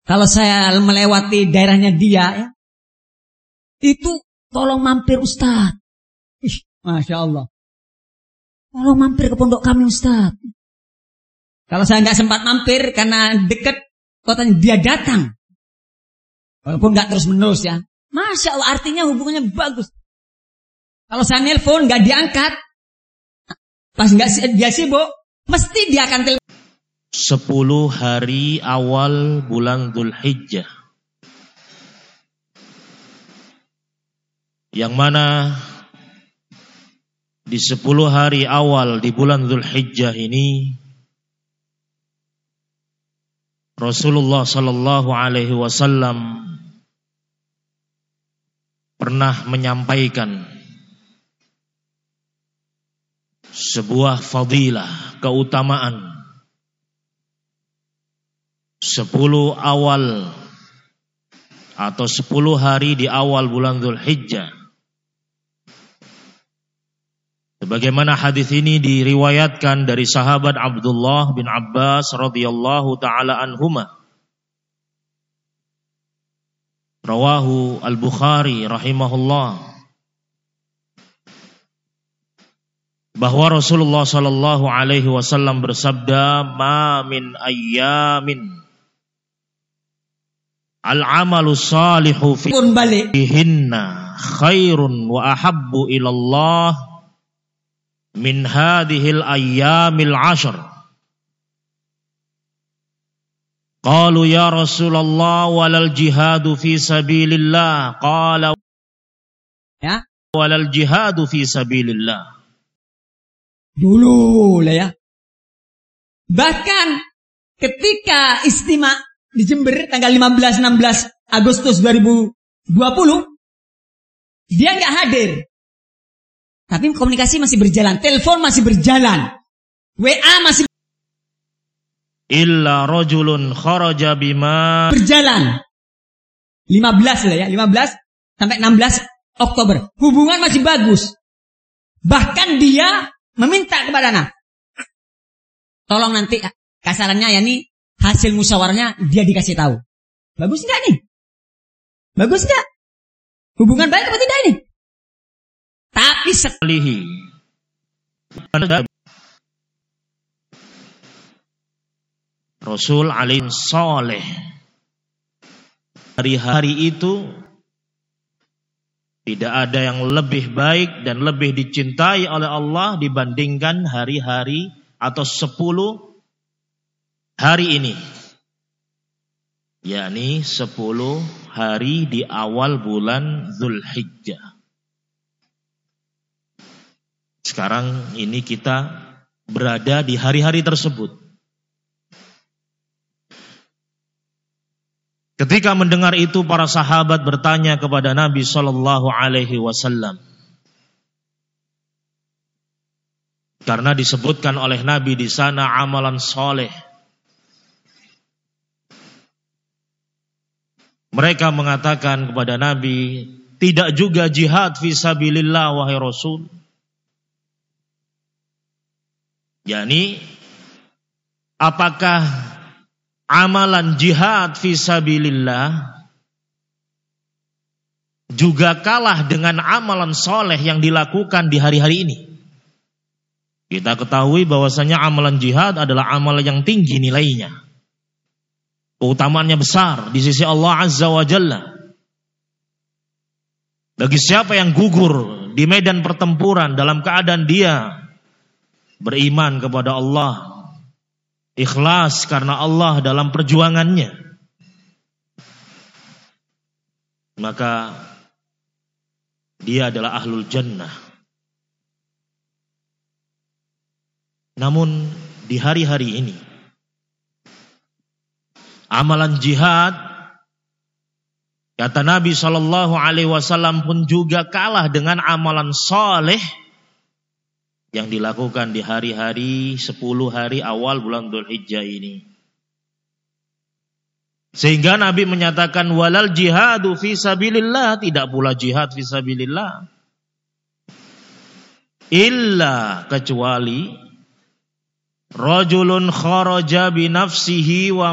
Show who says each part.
Speaker 1: Kalau saya melewati daerahnya dia, ya, itu tolong mampir Ustaz. Masya Allah. Tolong mampir ke pondok kami Ustaz. Kalau saya nggak sempat mampir karena dekat kotanya, dia datang. Walaupun nggak terus menerus ya. Masya Allah, artinya hubungannya bagus. Kalau saya nelpon nggak diangkat, pas nggak dia sibuk, mesti dia akan telepon.
Speaker 2: 10 hari awal bulan Dzulhijjah, yang mana di 10 hari awal di bulan Dzulhijjah ini Rasulullah sallallahu alaihi wasallam pernah menyampaikan sebuah fadilah, keutamaan 10 awal atau 10 hari di awal bulan Dzulhijjah. Sebagaimana hadis ini diriwayatkan dari sahabat Abdullah bin Abbas radhiyallahu taala anhuma. Rawahu Al-Bukhari rahimahullah. Bahwa Rasulullah sallallahu alaihi wasallam bersabda, "Ma min ayyamin al-amalu salihu fihinna khairun wa ahabbu ilallah min hadhil ayyamil 'ashr." Qalu ya Rasulullah walal jihadu fi sabilillah. Qala ya walal jihadu fi sabilillah.
Speaker 1: Dulu lah ya. Bahkan ketika istimewa di Jember tanggal 15-16 Agustus 2020, dia nggak hadir. Tapi komunikasi masih berjalan, telepon masih berjalan, WA masih
Speaker 2: illa rajulun kharaja bima
Speaker 1: berjalan. 15 lah ya, 15 sampai 16 Oktober. Hubungan masih bagus. Bahkan dia meminta kepada anak, tolong nanti kasarannya ya nih, hasil musyawarahnya dia dikasih tahu. Bagus enggak nih? Bagus enggak? Hubungan baik apa tidak ini? Tapi sekalihi
Speaker 2: Rasul alaihi saleh, hari-hari itu tidak ada yang lebih baik dan lebih dicintai oleh Allah dibandingkan hari-hari atau 10 hari ini. Yakni 10 hari di awal bulan Dzulhijjah. Sekarang ini kita berada di hari-hari tersebut. Ketika mendengar itu, para sahabat bertanya kepada Nabi sallallahu alaihi wasallam. Karena disebutkan oleh Nabi di sana amalan soleh. Mereka mengatakan kepada Nabi, tidak juga jihad fisabilillah wahai Rasul. Yani, apakah amalan jihad fisabilillah juga kalah dengan amalan soleh yang dilakukan di hari-hari ini? Kita ketahui bahwasanya amalan jihad adalah amalan yang tinggi nilainya. Keutamaannya besar di sisi Allah Azza wa Jalla. Bagi siapa yang gugur di medan pertempuran dalam keadaan dia beriman kepada Allah, ikhlas karena Allah dalam perjuangannya, maka dia adalah ahlul jannah. Namun di hari-hari ini amalan jihad, kata Nabi sallallahu alaihi wasallam, pun juga kalah dengan amalan saleh yang dilakukan di hari-hari 10 hari awal bulan Dzulhijjah ini. Sehingga Nabi menyatakan walal jihadu fi sabilillah, tidak pula jihad fi sabilillah illa, kecuali rajulun kharaja bi nafsihi wa